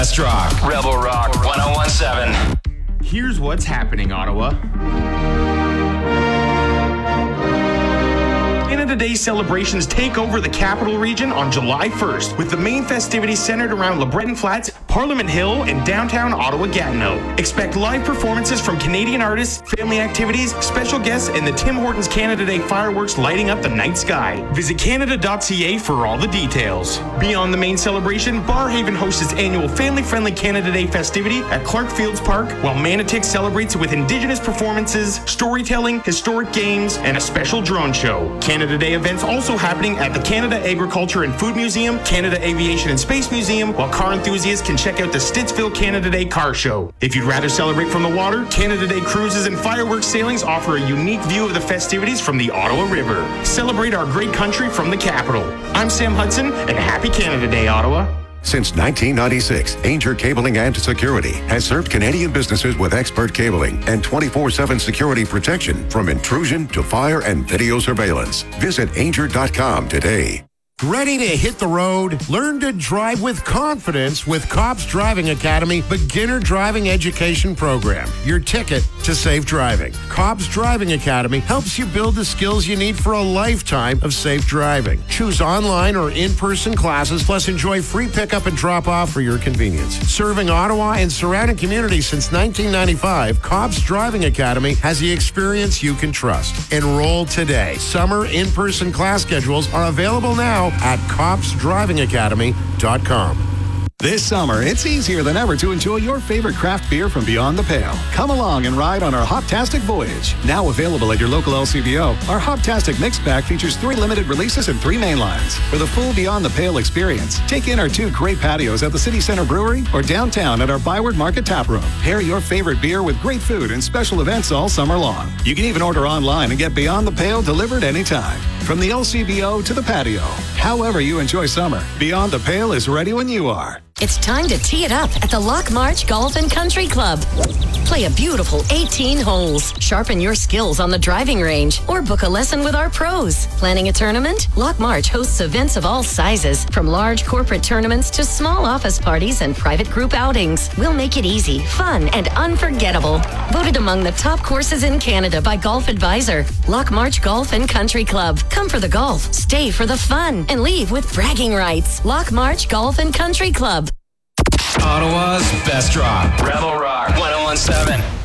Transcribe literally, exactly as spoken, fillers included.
Best Rock. Rebel Rock one oh one seven. Here's what's happening, Ottawa. Canada Day celebrations take over the capital region on July first, with the main festivities centered around LeBreton Flats, Parliament Hill, and downtown Ottawa-Gatineau. Expect live performances from Canadian artists, family activities, special guests, and the Tim Hortons Canada Day fireworks lighting up the night sky. Visit canada dot c a for all the details. Beyond the main celebration, Barhaven hosts its annual family-friendly Canada Day festivity at Clark Fields Park, while Manatix celebrates with Indigenous performances, storytelling, historic games, and a special drone show. Canada Day events also happening at the Canada Agriculture and Food Museum, Canada Aviation and Space Museum, while car enthusiasts can check out the Stittsville Canada Day Car Show. If you'd rather celebrate from the water, Canada Day cruises and fireworks sailings offer a unique view of the festivities from the Ottawa River. Celebrate our great country from the capital. I'm Sam Hudson, and happy Canada Day, Ottawa. Since nineteen ninety-six, Ainger Cabling and Security has served Canadian businesses with expert cabling and twenty-four seven security protection from intrusion to fire and video surveillance. Visit ainger dot com today. Ready to hit the road? Learn to drive with confidence with Cobb's Driving Academy Beginner Driving Education Program. Your ticket to safe driving. Cobb's Driving Academy helps you build the skills you need for a lifetime of safe driving. Choose online or in-person classes, plus enjoy free pickup and drop-off for your convenience. Serving Ottawa and surrounding communities since nineteen ninety-five, Cobb's Driving Academy has the experience you can trust. Enroll today. Summer in-person class schedules are available now at cobbs driving academy dot com. This summer, it's easier than ever to enjoy your favorite craft beer from beyond the pale. Come along and ride on our Hoptastic Voyage. Now available at your local L C B O, our Hoptastic Mix Pack features three limited releases and three main lines. For the full Beyond the Pale experience, take in our two great patios at the City Center Brewery or downtown at our Byward Market Tap Room. Pair your favorite beer with great food and special events all summer long. You can even order online and get Beyond the Pale delivered anytime. From the L C B O to the patio, however you enjoy summer, Beyond the Pale is ready when you are. It's time to tee it up at the Lock March Golf and Country Club. Play a beautiful eighteen holes. Sharpen your skills on the driving range or book a lesson with our pros. Planning a tournament? Lock March hosts events of all sizes, from large corporate tournaments to small office parties and private group outings. We'll make it easy, fun, and unforgettable. Voted among the top courses in Canada by Golf Advisor. Lock March Golf and Country Club. Come for the golf, stay for the fun, and leave with bragging rights. Lock March Golf and Country Club. Ottawa's Best Rock. Rebel Rock one oh one seven.